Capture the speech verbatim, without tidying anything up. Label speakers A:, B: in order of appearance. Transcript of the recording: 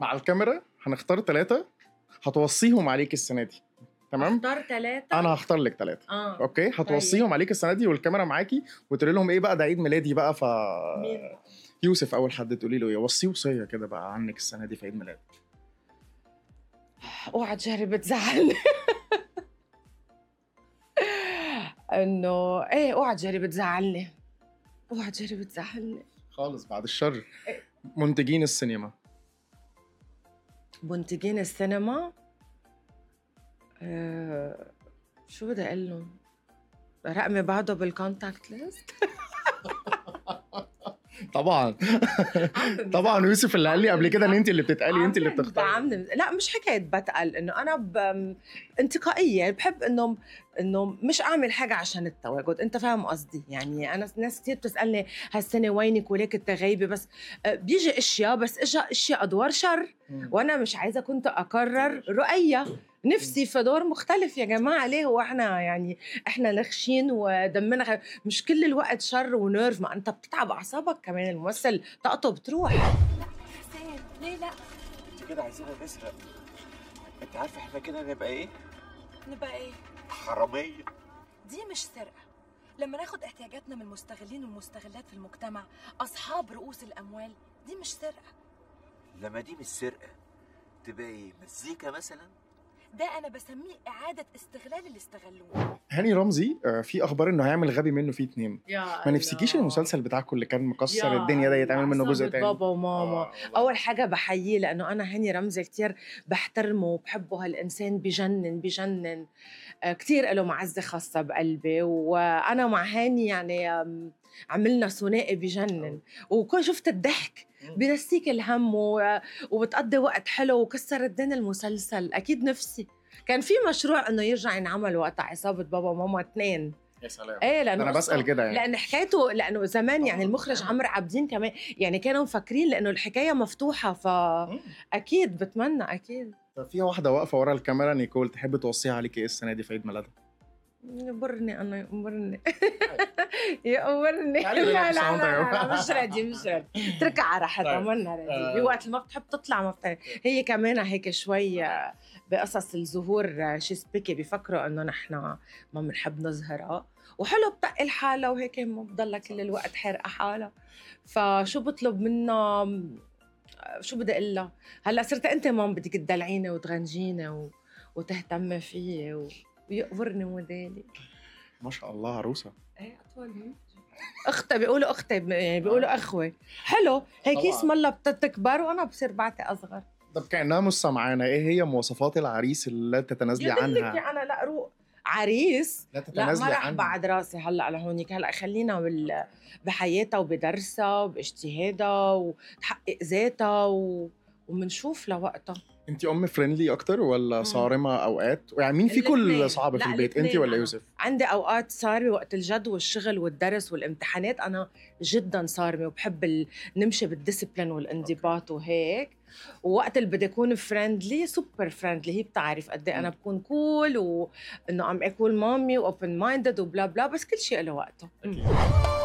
A: مع الكاميرا هنختار ثلاثة هتوصيهم عليك السنة دي. تمام؟
B: اختار ثلاثة.
A: أنا هختار لك ثلاثة.
B: اه
A: أوكي؟ هتوصيهم عليك السنة دي والكاميرا معاكي وتقولي لهم إيه بقى، ده عيد ميلادي بقى. ف
B: مين؟
A: يوسف أول حد تقولي له إيه، وصيه وصية كده بقى عنك السنة دي في عيد ميلادك.
B: اوعى تجرب تزعلني. انه ايه اوعى تجرب تزعلني، اوعى تجرب تزعلني
A: خالص بعد الشر. منتجين السينما.
B: منتجين السينما أه... شو بدي اقول لهم؟ رقمي بعده بالكونتاكت ليست.
A: طبعا طبعا يوسف اللي قال لي قبل كده ان انت اللي بتتقالي، انت اللي بتختاري.
B: لا مش حكايه بتقل، انه انا ب... انتقائيه، بحب انه انه مش اعمل حاجه عشان التواجد، انت فاهم قصدي؟ يعني انا ناس كثير بتسالني هالسنه وينك وليك انت غايبه، بس بيجي اشياء، بس اجى اشياء ادوار شر وانا مش عايزه كنت اكرر رؤيه نفسي في دور مختلف. يا جماعه ليه هو احنا يعني احنا نخشين ودمنا خ... مش كل الوقت شر ونيرف، ما انت بتتعب اعصابك كمان، الممثل طاقته بتروح.
C: لا حسين ليه لا؟
D: انت كده عايزينها نسرق. انت عارفه احنا كده نبقى ايه؟
C: نبقى ايه؟
D: حراميه.
C: دي مش سرقه، لما ناخد احتياجاتنا من المستغلين والمستغلات في المجتمع، اصحاب رؤوس الاموال، دي مش سرقه.
D: لما دي مش سرقه تبقى ايه؟ مزيكا مثلا؟
C: ده انا بسميه اعاده استغلال اللي استغلوه.
A: هاني رمزي في اخبار انه هيعمل غبي منه فيه اتنين. ما نفسكيش المسلسل بتاعكم اللي كان مكسر الدنيا ده يتعمل منه جزء تاني؟
B: بابا وماما آه اول حاجه بحييه، لانه انا هاني رمزي كتير بحترمه وبحبه، هالانسان بجنن بجنن آه كتير له معزه خاصه بقلبي، وانا مع هاني يعني عملنا ثنائي بجنن، وكل شفت الضحك بينسيك الهم وبتقضي وقت حلو وكسر الدنيا المسلسل. اكيد نفسي كان في مشروع انه يرجع ينعمل وقت عصابه بابا وماما اثنين.
A: يا سلام.
B: ايه لانه
A: انا بسال كده يعني
B: لان حكايته، لانه زمان يعني المخرج عمرو عابدين كمان يعني كانوا مفكرين لانه الحكايه مفتوحه، فاكيد بتمنى اكيد.
A: في واحده واقفه ورا الكاميرا، نيكول، تحب توصيها عليكي ايه السنه دي في عيد ميلادها؟
B: يقبرني انا يقبرني يقبرني لا لا لا, لا مش راضي مش راضي اتركها على راحتها، مالنا راضي بوقت ما بتحب تطلع ما بتعرف. هي كمان هيك شوي بقصص الظهور شيسبيكي بيفكروا انه نحن ما بنحب نظهرها، وحلو بتقل حالها وهيك ما بضلها كل الوقت حرقه حالها. فشو بطلب منها؟ شو بدي اقول لها؟ هلا صرت انت مام بدك تدلعيني وتغنجيني و... وتهتمي فيي و... ويقبرني موديلي.
A: ما شاء الله عروسه.
B: ايه اطول مني اختي، بيقولوا اختي يعني بيقولوا اخوه. حلو هيك اسم الله بتكبر وانا بصير بعتي اصغر.
A: طب كأنها مش سامعانا، ايه هي مواصفات العريس اللي تتنازلي عنها؟
B: يا انا لا روق عريس
A: لا تتنازلي
B: لا ما
A: عنها.
B: رح بعد راسي هلا على هونيك. هلا خلينا بال... بحياتها وبدرسها وباجتهادها وتحقق ذاتها و... ومنشوف لوقتها.
A: انتي ام فريندلي اكتر ولا صارمه اوقات؟ يعني مين فيكم اللي صعب في البيت، انتي ولا يوسف؟
B: عندي اوقات صارمه وقت الجد والشغل والدرس والامتحانات، انا جدا صارمه وبحب ال... نمشي بالديسيبلين والانضباط وهيك. ووقت اللي بدي اكون فريندلي سوبر فريندلي، هي بتعرف قد ايه انا بكون كول وانه ام اكول مامي واوبن مايندد وبلا بلا، بس كل شيء له وقته.